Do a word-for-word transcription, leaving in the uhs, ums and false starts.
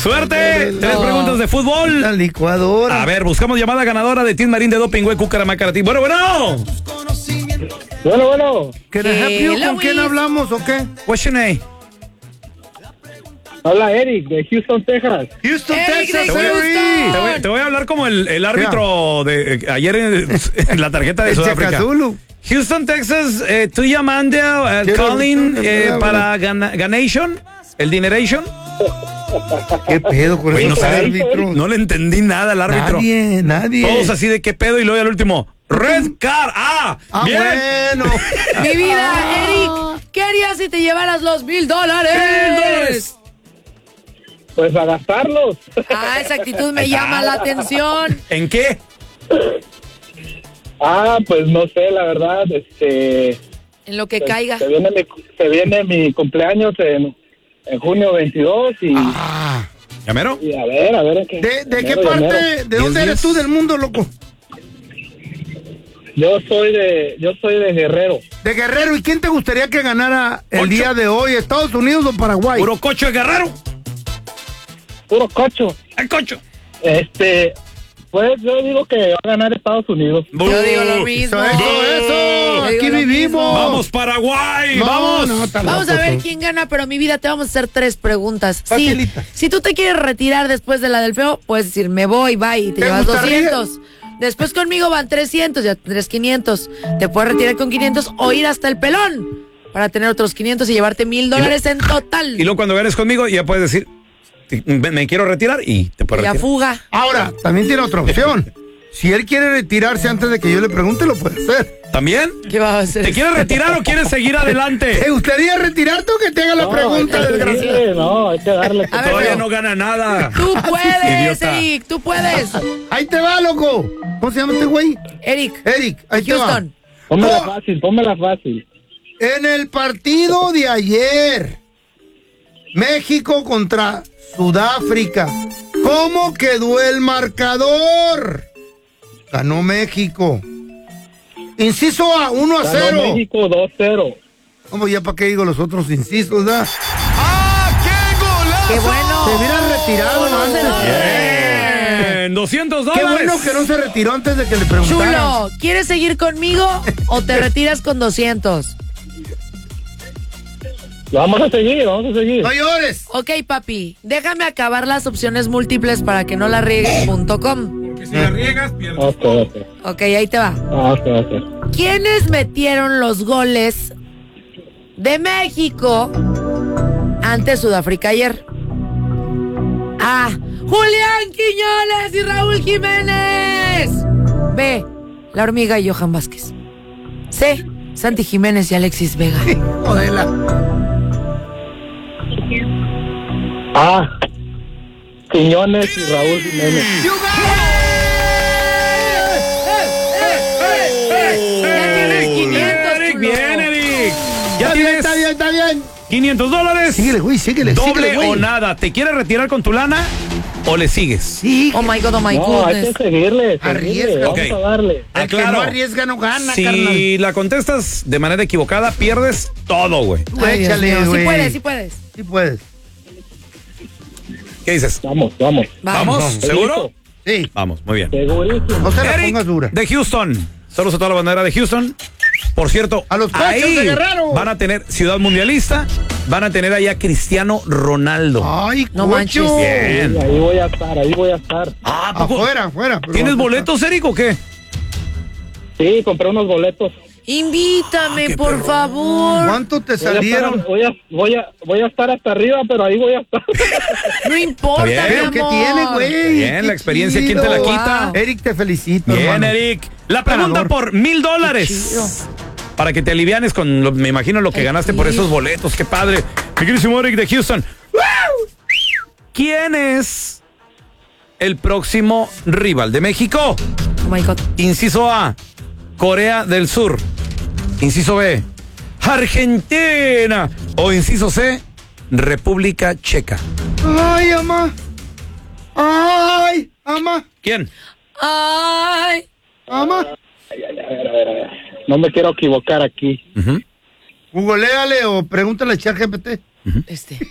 ¡Suerte! Tres No. preguntas de fútbol. La licuadora. A ver, buscamos llamada ganadora de Team Marín de Doping, güey, Cucaramacarati. Bueno, bueno. Bueno, bueno. ¿Can I help you? Hello, ¿Con quién Luis. hablamos o qué? What's your name? Habla Eric de Houston, Texas. Houston, Eric de Texas, Houston. Eric. Te voy, te voy a hablar como el, el árbitro de eh, ayer en, en la tarjeta de El Sudáfrica. Chacazulu. Houston, Texas, eh, tú llamando, eh, Quiero calling buscar- eh, para Gana- Ganation, el Dineration. ¿Qué pedo con Güey, no esos sabe- árbitros? No le entendí nada al árbitro. Nadie, nadie. Todos así de qué pedo y luego al último, Red Card. Ah, Ah, bien. bueno. Mi vida, Eric, ¿qué harías si te llevaras los mil dólares? Mil dólares. Pues a gastarlos. Ah, esa actitud me llama la atención. ¿En qué? Ah, pues no sé, la verdad, este... En lo que pues, caiga. Se viene mi, se viene mi cumpleaños en, en junio veintidós y, Ah, ¿Llamero? y a ver, a ver... ¿qué, ¿De, de qué enero, parte? enero. ¿De dónde Diez eres días. tú del mundo, loco? Yo soy de, yo soy de Guerrero. De Guerrero. ¿Y quién te gustaría que ganara el Ocho. día de hoy? ¿Estados Unidos o Paraguay? Puro cocho de guerrero. Puro cocho. El cocho. Este, pues yo digo que va a ganar Estados Unidos. Yo digo lo mismo. Eso, eso, eso. Yo digo Aquí lo vivimos. mismo. Vamos, Paraguay. No, vamos. no, está Vamos a loco ver tú. quién gana, pero mi vida, te vamos a hacer tres preguntas. Sí, Facilita. si tú te quieres retirar después de la del feo, puedes decir, me voy, bye, y te, ¿Te llevas gustaría? doscientos. Después conmigo van trescientos, ya tendrás quinientos. Te puedes retirar con quinientos o ir hasta el pelón para tener otros quinientos y llevarte mil dólares en total. Y luego cuando ganes conmigo ya puedes decir, me, me quiero retirar y te puedes Ya retirar. fuga. Ahora, también tiene otra opción. Si él quiere retirarse antes de que yo le pregunte, lo puede hacer. ¿También? ¿Qué vas a hacer? ¿Te quieres retirar o quieres seguir ¿Te adelante? gustaría retirarte o que te haga la No, pregunta, hay que desgraciado? seguirle, no, hay que darle. A ver, Todavía pero- no gana nada. Tú puedes, Idiota. Eric, tú puedes. Ahí te va, loco. ¿Cómo se llama este güey? Eric, Eric, ahí te va. Houston. Pónmela Oh. fácil, pónmela fácil. En el partido de ayer, México contra Sudáfrica, ¿cómo quedó el marcador? Ganó México. Inciso A, uno a Ganó cero. México dos cero. ¿Cómo ya para qué digo los otros incisos, da? Qué bueno. Se hubiera retirado Uno, antes. cero. Bien, doscientos Qué dólares. bueno que no se retiró antes de que le preguntaran. Chulo, ¿quieres seguir conmigo o te retiras con doscientos? Lo vamos a seguir, vamos a seguir. No llores. Ok, papi, déjame acabar las opciones múltiples para que no la riegues punto com. Si la riegas, pierdes. Ok, ok. Ok, ahí te va. Ah, ok, ok. ¿Quiénes metieron los goles de México ante Sudáfrica ayer? A. Julián Quiñones y Raúl Jiménez. B. La Hormiga y Johan Vázquez. C. Santi Jiménez y Alexis Vega. Jodela. Ah, Quiñones y Raúl Jiménez. Ya tienes quinientos, Eric, chulo. bien, Eric. Ya Está bien, tienes está bien, está bien. quinientos dólares. Síguele, güey, síguele, Doble síguele, güey. o nada. ¿Te quieres retirar con tu lana o le sigues? Sí. Oh my God, oh my No, hay goodness. que seguirle, Arriesga. seguirle. Vamos Ok. a darle. Ah, El que claro. no arriesga no gana, Si carnal. la contestas de manera equivocada, pierdes todo, güey. Tú Ay, Dios échale, mío. Sí güey. puedes, sí puedes. Sí puedes. ¿Qué dices? Vamos, vamos. ¿Vamos? Vamos. ¿Seguro? Sí. Vamos, muy bien. Segurísimo. No se la Eric pongas dura. de Houston. Saludos a toda la bandera de Houston. Por cierto, A los Cochos ahí de Guerrero. van a tener Ciudad Mundialista, van a tener allá Cristiano Ronaldo. Ay, No cocho. manches. Bien. Ahí voy a estar, ahí voy a estar. Ah, ¿a poco? Afuera, afuera. pero ¿Tienes vas a boletos, Eric, o qué? Sí, compré unos boletos. Invítame, Ah, qué por perro. estar. favor. ¿Cuánto te Voy a, salieron? estar, voy, a, voy, a, voy a estar hasta arriba, pero ahí voy a estar. No importa, Está mi bien. ¿Pero qué amor. tiene, güey? Bien, Qué la experiencia, ¿quién te la chido. quita? Eric, te felicito, Bien, hermano. Eric. La pregunta Ganador. por mil Qué dólares. chido. Para que te alivianes con, lo, me imagino, lo que Ay, ganaste sí. por esos boletos. ¡Qué padre! Mi queridísimo Eric de Houston. ¡Wow! ¿Quién es el próximo rival de México? Oh my God. Inciso A, Corea del Sur. Inciso B, Argentina. O inciso C, República Checa. Ay, ama. Ay, ama. ¿Quién? Ay. Ama. Ay, ay, a ver, a ver, a ver. No me quiero equivocar aquí. Ujú. Googleale o pregúntale a ChatGPT. Este.